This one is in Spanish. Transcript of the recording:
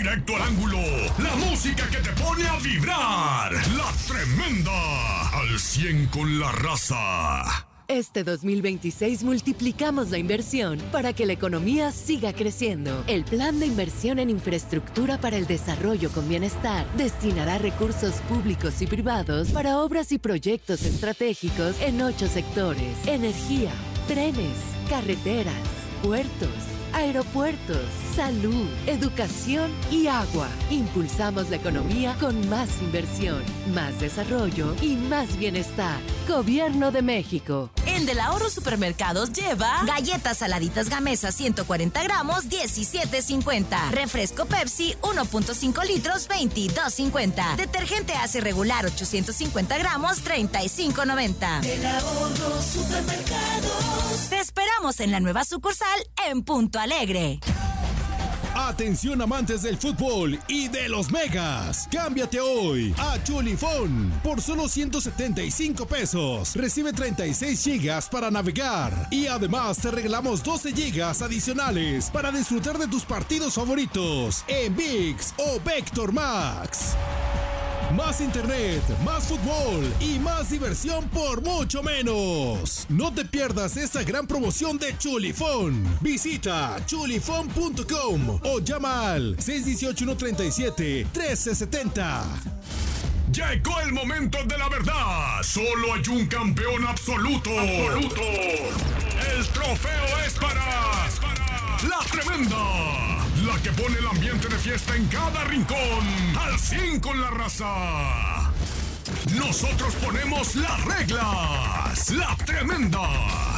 directo al ángulo, la música que te pone a vibrar, La Tremenda, al 100 con la raza. Este 2026 multiplicamos la inversión para que la economía siga creciendo. El Plan de Inversión en Infraestructura para el Desarrollo con Bienestar destinará recursos públicos y privados para obras y proyectos estratégicos en 8 sectores: energía, trenes, carreteras, puertos, aeropuertos, salud, educación y agua. Impulsamos la economía con más inversión, más desarrollo y más bienestar. Gobierno de México. En Del Ahorro Supermercados lleva galletas saladitas Gamesa 140 gramos, 17.50. Refresco Pepsi 1.5 litros, 22.50. Detergente Ace regular 850 gramos, 35.90. Del Ahorro Supermercados. Te esperamos en la nueva sucursal en Punto Alegre. Atención amantes del fútbol y de los megas. Cámbiate hoy a Chulifón por solo 175 pesos. Recibe 36 gigas para navegar y además te regalamos 12 gigas adicionales para disfrutar de tus partidos favoritos en ViX o Vector Max. Más internet, más fútbol y más diversión por mucho menos. No te pierdas esta gran promoción de Chulifón. Visita chulifón.com o llama al 618-137-1370. Llegó el momento de la verdad. Solo hay un campeón absoluto. El trofeo es para La Tremenda, la que pone el ambiente de fiesta en cada rincón. Al 100 con la raza. Nosotros ponemos las reglas. La Tremenda.